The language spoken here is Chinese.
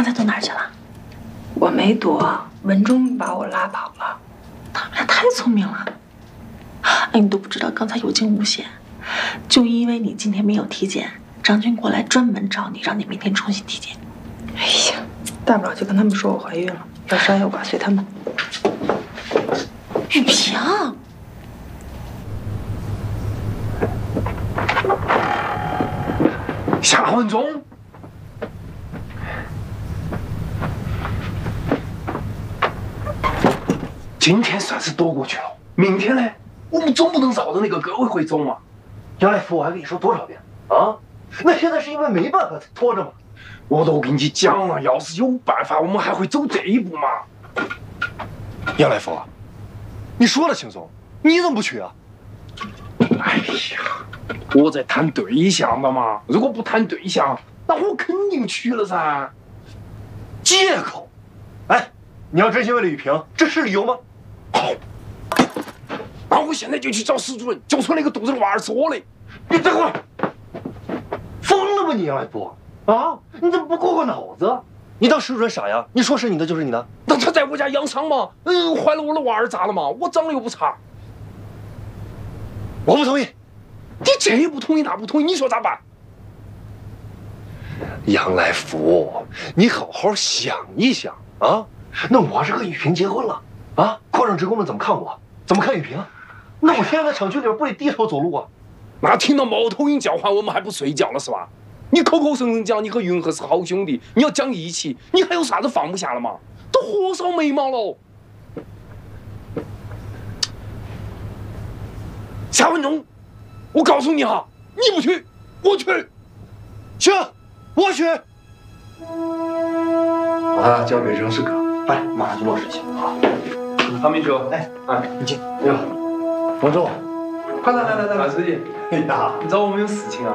刚才躲哪儿去了？ 我没躲，文忠把我拉跑了。 他们俩太聪明了。哎，你都不知道刚才有惊无险，就因为你今天没有体检，张军过来专门找你，让你明天重新体检。 哎呀，大不了就跟他们说我怀孕了，要杀要剐随他们。 雨萍， 夏文忠，今天算是躲过去了。明天呢，我们总不能绕着那个革委会走嘛。 杨来福，我还跟你说多少遍啊？那现在是因为没办法才拖着嘛。 我都跟你讲了，要是有办法，我们还会走这一步嘛。 杨来福，你说的轻松，你怎么不去啊？ 哎呀，我在谈对象的嘛。如果不谈对象，那我肯定去了噻。 借口？哎，你要真心为了雨萍，这是理由吗？ 好，那我现在就去找史主任，叫出那个肚子的娃儿是我的。 你等会儿，疯了吧你杨来福啊？你怎么不过脑子？你当史主任傻呀？你说是你的就是你的？ 那他在我家养伤嘛，怀了我的娃儿咋了嘛？我长得又不差。 我不同意。 你这也不同意那不同意，你说咋办？ 杨来福，你好好想一想啊！那我是和雨萍结婚了啊，矿上职工们怎么看我？怎么看雨萍？那我现在在厂区里边不得低头走路啊？ 那听到猫头鹰叫唤，我们还不睡觉了是吧？你口口声声讲你和云鹤是好兄弟，你要讲义气，你还有啥子放不下了吗？都火烧眉毛了。夏文忠，我告诉你哈，你不去，我去。 行，我去。啊，交给郑师哥，哎，马上就落实去啊。 唐明秋， 哎， 你进。 哎呦，王忠， 快来，司机。 哎呀， 你找我们有事情啊？